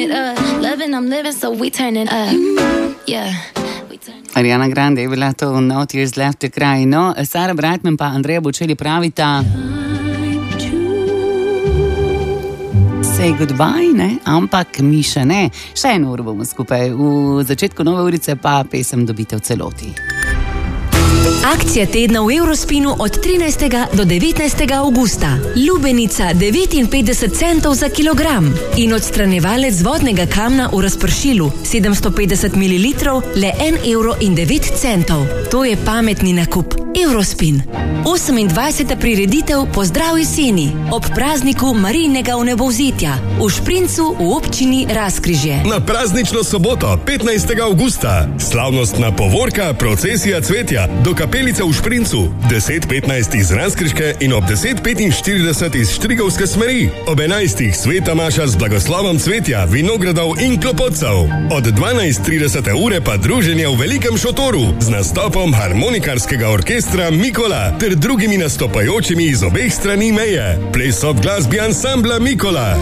it up. Loving, I'm living, so we turn it up. Yeah. Ariana Grande je bila to Not Years Left to Cry. No, Sara Brightman pa Andreja Bocelli pravita Say goodbye, ne? Ampak mi še ne. Še eno uro bomo skupaj. V začetku nove urice pa pesem dobite v celoti. Akcija tedna v Eurospinu od 13. do 19. avgusta. Lubenica 59 centov za kilogram in odstranjevalec vodnega kamna v razpršilu 750 ml le 1,09 €. To je pametni nakup. Eurospin. 28. prireditev Pozdrav jeseni ob prazniku Marijinega vnebovzetja v Šprincu v občini Razkrižje. Na praznično soboto 15. avgusta slavnostna povorka procesija cvetja do kapelice v Šprincu 10:15 iz Razkrižke in ob 10:45 iz Štrigovske smeri. Ob 11. sveta maša z blagoslovom cvetja, vinogradov in klopotcev. Od 12:30 ure pa druženje v velikem šotoru z nastopom harmonikarskega orkestra Mikola ter drugimi nastopajočimi iz obeh strani meje. Ples ob glasbi ansambla Mikola.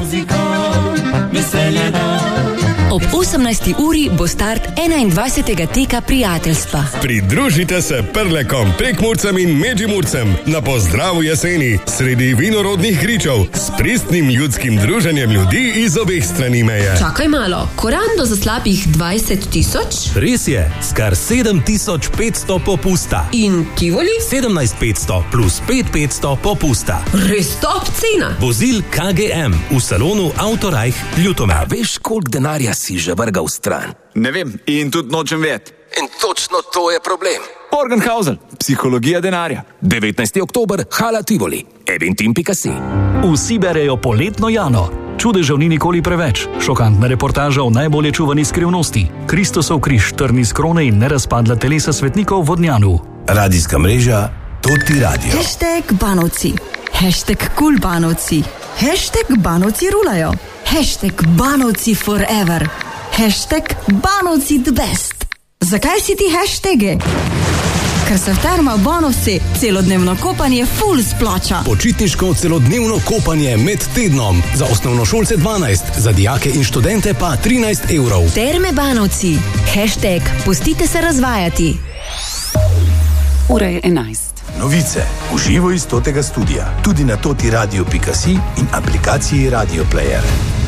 Ob 18. uri bo start 21. teka prijateljstva. Pridružite se Prlekom, Prekmurcem in Međimurcem na pozdravu jeseni sredi vinorodnih gričev s pristnim ljudskim druženjem ljudi iz obeh strani meje. Čakaj malo, korando za slabih 20.000? Res je, skar 7.500 popusta. In Tivoli? 17.500 plus 5.500 popusta. Res top cena. Vozil KGM v salonu Autoreich Ljutomer. Veš, koliko denarja si že vrgal stran? Ne vem in tudi nočem vedeti. In točno to je problem. Morgenhausen, psihologija denarja. 19. oktober, Hala Tivoli, eventim.si. Vsi berejo poletno Jano. Čudežev ni nikoli preveč. Šokantna reportaža o najbolje čuvani skrivnosti. Kristusov križ, trn iz krone in nerazpadla telesa svetnikov v Vodnjanu. Radijska mreža Toti Radio. #Banovci, #Cool Banovci, #Banovci rulajo, #Banovci forever, #Banovci the best. Zakaj si ti hashtagi? Ker se v Termah Banovci celodnevno kopanje full splača. Počitniško celodnevno kopanje med tednom. Za osnovnošolce 12, za dijake in študente pa 13 €. Terme Banovci, #pustite se razvajati. Ura je 11. Novice v živo iz Totega studia. Tudi na totiradio.si in aplikaciji Radio Player.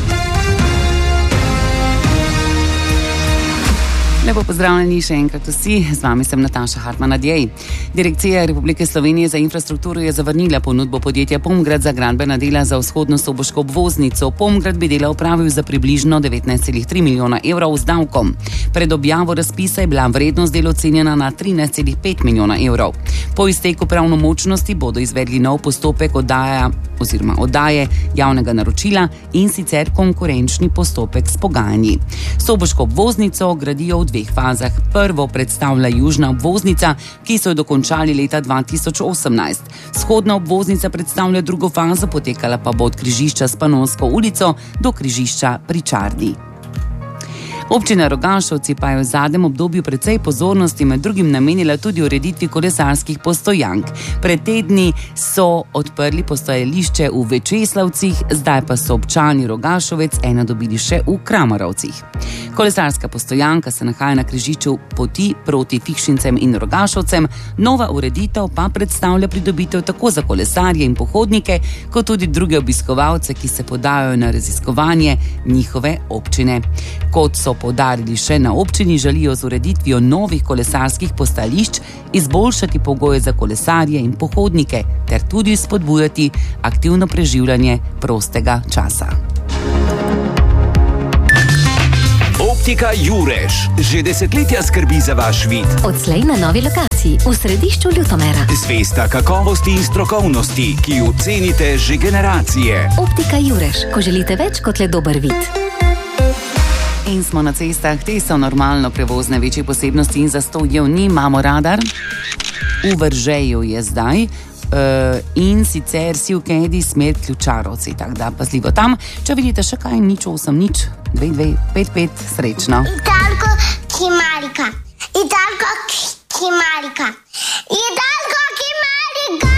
Lepo pozdravljeni še enkrat vsi, z vami sem Nataša Hartman-Adjej. Direkcija Republike Slovenije za infrastrukturo je zavrnila ponudbo podjetja Pomgrad za gradbena dela za vzhodno soboško obvoznico. Pomgrad bi dela opravil za približno 19,3 milijona € z davkom. Pred objavo razpisa je bila vrednost del ocenjena na 13,5 milijona €. Po izteku pravnomočnosti bodo izvedli nov postopek oddaje javnega naročila in sicer konkurenčni postopek s pogajanji. Soboško obvoznico gradijo v dveh fazah. Prvo predstavlja južna obvoznica, ki so jo dokončali leta 2018. Vzhodna obvoznica predstavlja drugo fazo, potekala pa bo od križišča s Panonsko ulico do križišča pri Čardi. Občina Rogašovci pa je v zadnjem obdobju precej pozornosti med drugim namenila tudi ureditvi kolesarskih postojank. Pred tedni so odprli postajališče v Večeslavcih, zdaj pa so občani Rogašovec eno dobili še v Kramarovcih. Kolesarska postojanka se nahaja na križišču poti proti Tikšincem in Rogašovcem, nova ureditev pa predstavlja pridobitev tako za kolesarje in pohodnike, kot tudi druge obiskovalce, ki se podajo na raziskovanje njihove občine. Kot so poudarili še na občini, želijo z ureditvijo novih kolesarskih postajališč izboljšati pogoje za kolesarje in pohodnike ter tudi spodbujati aktivno preživljanje prostega časa. Optika Jurež že desetletja skrbi za vaš vid. Odslej na novi lokaciji v središču Ljutomera. Zvesta kakovosti in strokovnosti, ki jo cenite že generacije. Optika Jurež, ko želite več kot le dober vid. In smo na cestah, te so normalno prevozne, večje posebnosti in zastojev ni, imamo radar. V Vržeju je zdaj in sicer si v Kedi smer Ključarovci, tako da pazljivo tam. Če vidite še kaj, 080 2255, srečno. Italko Kimarika.